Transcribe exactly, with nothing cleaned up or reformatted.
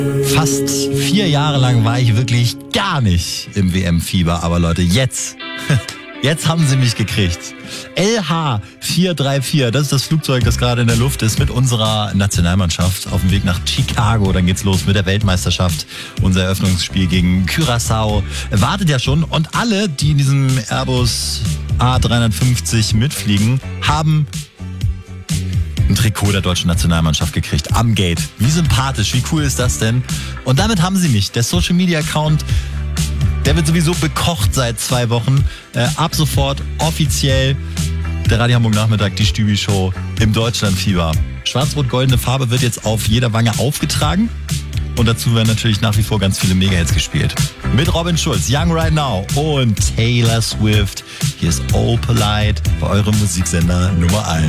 Fast vier Jahre lang war ich wirklich gar nicht im W M-Fieber. Aber Leute, jetzt, jetzt haben sie mich gekriegt. L H vier drei vier, das ist das Flugzeug, das gerade in der Luft ist mit unserer Nationalmannschaft auf dem Weg nach Chicago. Dann geht's los mit der Weltmeisterschaft. Unser Eröffnungsspiel gegen Curaçao wartet ja schon. Und alle, die in diesem Airbus A drei fünfzig mitfliegen, haben ein Trikot der deutschen Nationalmannschaft gekriegt. Am Gate. Wie sympathisch, wie cool ist das denn? Und damit haben sie mich. Der Social Media Account, der wird sowieso bekocht seit zwei Wochen. Äh, ab sofort offiziell der Radio Hamburg Nachmittag, die Stübi-Show im Deutschlandfieber. Schwarz-Rot-Goldene Farbe wird jetzt auf jeder Wange aufgetragen. Und dazu werden natürlich nach wie vor ganz viele Mega-Hits gespielt. Mit Robin Schulz, Young Right Now und Taylor Swift. Hier ist Oh Polite bei eurem Musiksender Nummer eins.